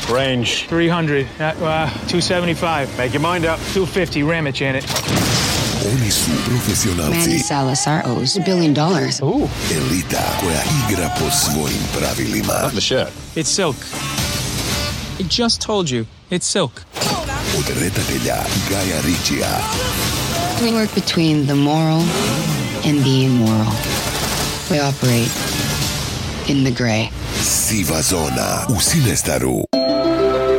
Range. 300. 275. Make your mind up. 250. Ram it, Janet. Oni su profesionalci. Manny Salazar owes $1 billion. Ooh. Elita koja igra po svojim pravilima. The shirt. It's silk. I just told you. It's silk. Od redatelja Gaja Ritchija. We work between the moral and the immoral. We operate in the gray. Siva zona u Cinestaru.